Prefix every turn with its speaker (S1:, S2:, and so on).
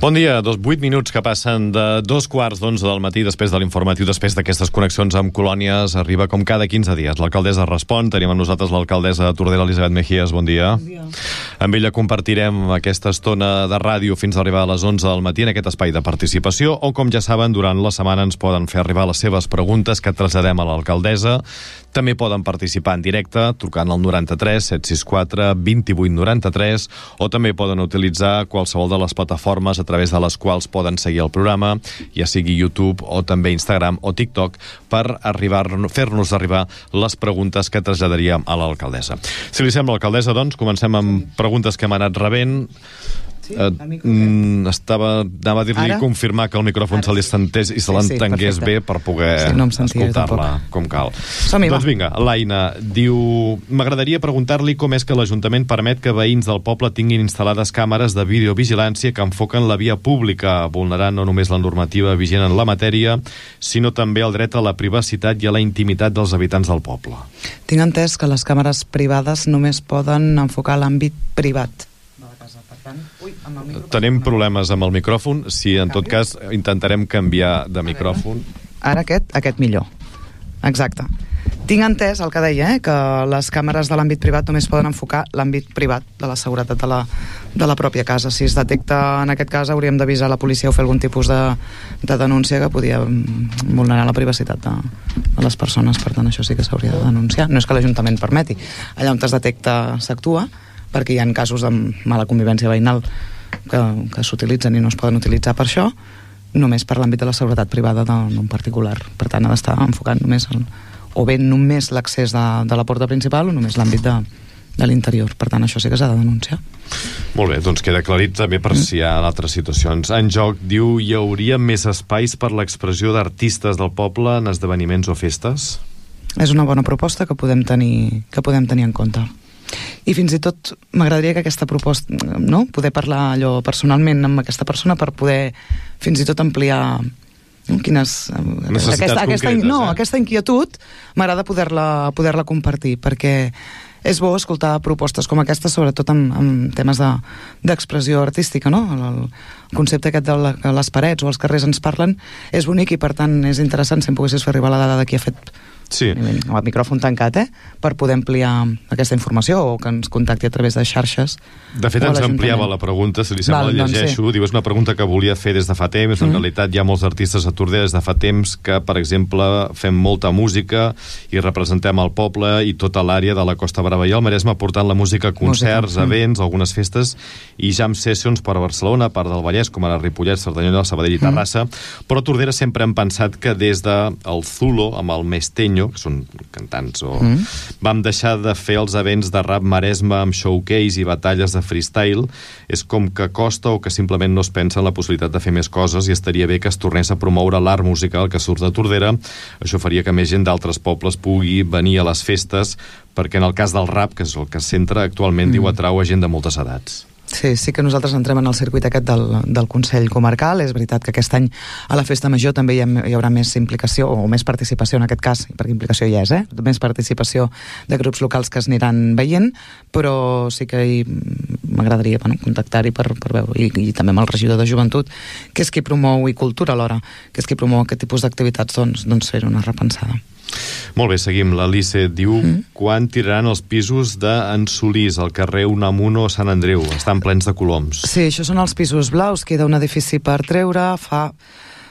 S1: Bon dia, 8 minuts que passen de 2:15 del matí, després de l'informatiu, després d'aquestes connexions amb colònies, arriba com cada 15 dies. L'alcaldessa respon, tenim amb nosaltres l'alcaldessa de Tordera, Elisabet Mejías, bon dia.
S2: Bon dia.
S1: Amb ella compartirem aquesta estona de ràdio fins a arribar a les 11 del matí en aquest espai de participació, on, com ja saben, durant la setmana ens poden fer arribar les seves preguntes que traslladem a l'alcaldessa. També poden participar en directe, trucant al 93 764 28 93, o també poden utilitzar qualsevol de les plataformes a través de les quals poden seguir el programa, ja sigui YouTube o també Instagram o TikTok, per fer-nos arribar les preguntes que traslladaríem a l'alcaldessa. Si li sembla, alcaldessa, doncs, comencem amb preguntes que hem anat rebent.
S2: Sí,
S1: anava a dir-li confirmar que el micròfon se li sentés i se l'entengués bé per poder escoltar-la com cal. Doncs vinga, l'Aina diu: m'agradaria preguntar-li com és que l'Ajuntament permet que veïns del poble tinguin instal·lades càmeres de videovigilància que enfoquen la via pública, vulnerant no només la normativa vigent en la matèria, sinó també el dret a la privacitat i a la intimitat dels habitants del poble.
S2: Tinc entès que les càmeres privades només poden enfocar l'àmbit privat.
S1: Tenim problemes amb el micròfon. Si en tot cas intentarem canviar de micròfon.
S2: Ara aquest millor. Exacte. Tinc entès el que deia, que les càmeres de l'àmbit privat només poden enfocar l'àmbit privat de la seguretat de la pròpia casa. Si es detecta, en aquest cas, hauríem d'avisar la policia o fer algun tipus de denúncia que podia vulnerar la privacitat de les persones. Per tant, això sí que s'hauria de denunciar. No és que l'Ajuntament permeti. Allà on es detecta s'actua, perquè hi ha casos de mala convivència veïnal que s'utilitzen i no es poden utilitzar per això, només per l'àmbit de la seguretat privada d'un particular. Per tant, ha d'estar enfocant només o bé només l'accés de la porta principal o només l'àmbit de l'interior. Per tant, això sí que s'ha de denunciar.
S1: Molt bé, doncs queda aclarit també per si hi ha altres situacions. En joc, diu, hi hauria més espais per l'expressió d'artistes del poble en esdeveniments o festes?
S2: És una bona proposta que podem tenir en compte. I fins i tot m'agradaria que aquesta proposta, no? Poder parlar allò personalment amb aquesta persona per poder fins i tot ampliar aquesta inquietud. M'agrada poder-la compartir, perquè és bo escoltar propostes com aquesta, sobretot en temes d'expressió artística, no? El concepte aquest de que les parets o els carrers ens parlen és bonic i, per tant, és interessant si em poguessis fer arribar la dada de qui ha fet amb el micròfon tancat, per poder ampliar aquesta informació o que ens contacti a través de xarxes.
S1: De fet, ens ampliava la pregunta, si li sembla, llegeixo. Diu, és una pregunta que volia fer des de fa temps. En realitat hi ha molts artistes a Tordera des de fa temps que, per exemple, fem molta música i representem el poble i tota l'àrea de la Costa Brava i el Maresme, portant la música a concerts, events, algunes festes i jam sessions per a Barcelona, part del Vallès, com ara Ripollet, Cerdanyola, Sabadell i Terrassa. Però a Tordera sempre hem pensat que des del Zulo, amb el Mesteño, que són cantants, vam deixar de fer els events de rap Maresme amb showcase i batalles de freestyle. És com que costa o que simplement no es pensa en la possibilitat de fer més coses, i estaria bé que es tornés a promoure l'art musical que surt de Tordera. Això faria que més gent d'altres pobles pugui venir a les festes, perquè en el cas del rap, que és el que es centra actualment, diu, atrau a gent de moltes edats.
S2: Sí que nosaltres entrem en el circuit aquest del Consell Comarcal. És veritat que aquest any a la Festa Major també hi haurà més implicació, o més participació en aquest cas, perquè implicació hi és, més participació de grups locals que es aniran veient, però sí que m'agradaria contactar-hi per veure, i també amb el regidor de Joventut, que és qui promou, i Cultura alhora, que és qui promou aquest tipus d'activitats, doncs fer una repensada.
S1: Molt bé, seguim. L'Alice diu, quan tiraran els pisos d'en Solís, al carrer Unamuno, Sant Andreu? Estan plens de coloms.
S2: Sí, això són els pisos blaus. Queda un edifici per treure. Fa